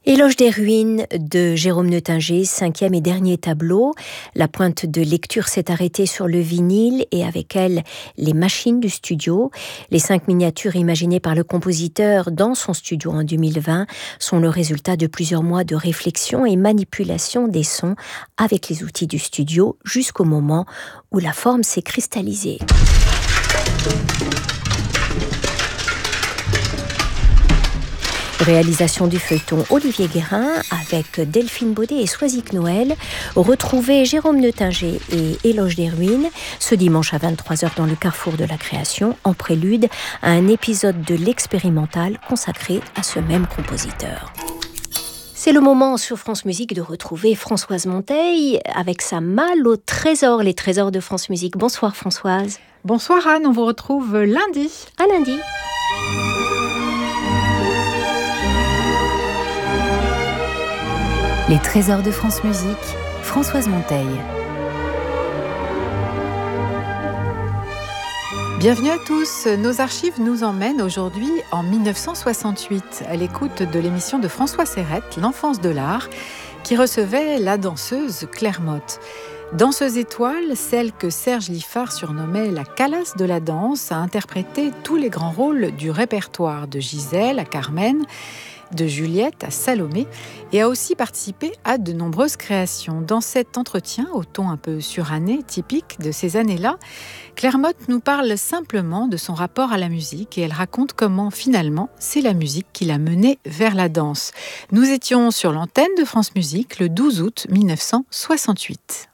Éloge des ruines de Jérôme Neutinger, 5e et dernier tableau. La pointe de lecture s'est arrêtée sur le vinyle et avec elle les machines du studio. Les 5 miniatures imaginées par le compositeur dans son studio en 2020 sont le résultat de plusieurs mois de réflexion et manipulation des sons avec les outils du studio jusqu'au moment où la forme s'est cristallisée. Réalisation du feuilleton Olivier Guérin avec Delphine Baudet et Soisic Noël. Retrouvez Jérôme Neutinger et Éloge des ruines ce dimanche à 23h dans le Carrefour de la Création, en prélude à un épisode de l'Expérimental consacré à ce même compositeur. C'est le moment sur France Musique de retrouver Françoise Monteil avec sa malle au trésor, les trésors de France Musique. Bonsoir Françoise. Bonsoir Anne, on vous retrouve lundi. À lundi. Les trésors de France Musique, Françoise Monteil. Bienvenue à tous. Nos archives nous emmènent aujourd'hui en 1968 à l'écoute de l'émission de François Serrette, L'Enfance de l'Art, qui recevait la danseuse Claire Motte. Danseuse étoile, celle que Serge Liffard surnommait la Calas de la danse, a interprété tous les grands rôles du répertoire, de Gisèle à Carmen, de Juliette à Salomé, et a aussi participé à de nombreuses créations. Dans cet entretien, au ton un peu suranné, typique de ces années-là, Claire Motte nous parle simplement de son rapport à la musique et elle raconte comment, finalement, c'est la musique qui l'a menée vers la danse. Nous étions sur l'antenne de France Musique le 12 août 1968.